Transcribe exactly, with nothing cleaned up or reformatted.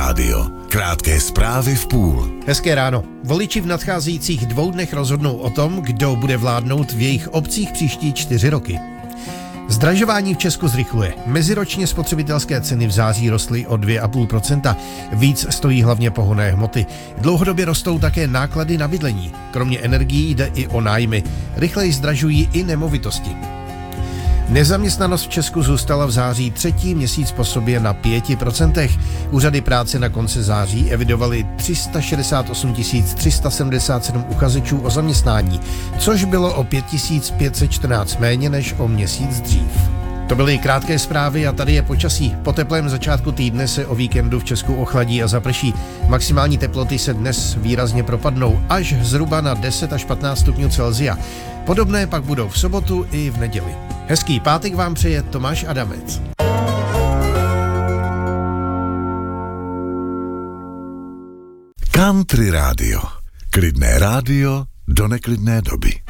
rádio. Krátké zprávy v půl. Hezké ráno. Voliči v nadcházejících dvou dnech rozhodnou o tom, kdo bude vládnout v jejich obcích příští čtyři roky. Zdražování v Česku zrychluje. Meziročně spotřebitelské ceny v září rostly o dvě celá pět procenta. Víc stojí hlavně pohonné hmoty. Dlouhodobě rostou také náklady na bydlení. Kromě energií jde i o nájmy. Rychleji zdražují i nemovitosti. Nezaměstnanost v Česku zůstala v září třetí měsíc po sobě na pěti procentech. Úřady práce na konci září evidovaly tři sta šedesát osm tisíc tři sta sedmdesát sedm uchazečů o zaměstnání, což bylo o pět tisíc pět set čtrnáct méně než o měsíc dřív. To byly krátké zprávy a tady je počasí. Po teplém začátku týdne se o víkendu v Česku ochladí a zaprší. Maximální teploty se dnes výrazně propadnou až zhruba na deset až patnáct stupňů Celsia. Podobné pak budou v sobotu i v neděli. Hezký pátek vám přeje Tomáš Adamec. Country rádio. Klidné rádio do neklidné doby.